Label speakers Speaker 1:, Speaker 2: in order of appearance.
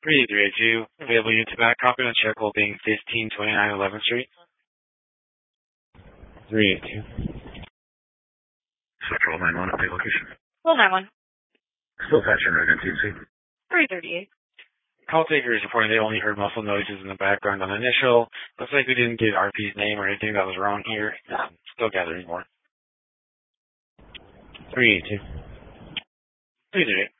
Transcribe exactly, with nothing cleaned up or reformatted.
Speaker 1: three three eight two, available unit to back, copy on check holding fifteen twenty-nine eleventh Street.
Speaker 2: three eight two.
Speaker 3: Central nine one, update location.
Speaker 4: Well, nine one.
Speaker 3: Still patching right in T C.
Speaker 4: three thirty-eight.
Speaker 1: Call takers reporting they only heard muffled noises in the background on initial. Looks like we didn't get R P's name or anything that was wrong here. Still gathering more.
Speaker 2: three eight two.
Speaker 1: three thirty-eight.